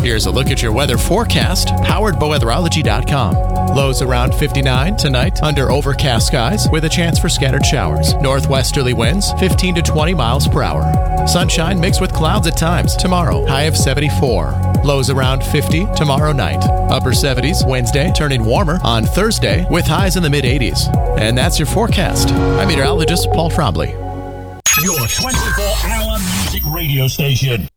Here's a look at your weather forecast, powered by weatherology.com. Lows around 59 tonight, under overcast skies with a chance for scattered showers. Northwesterly winds 15 to 20 miles per hour. Sunshine mixed with clouds at times tomorrow, high of 74. Lows around 50 tomorrow night. Upper 70s Wednesday, turning warmer on Thursday with highs in the mid-80s. And that's your forecast. I'm meteorologist Paul Trombley. Your 24-hour music radio station.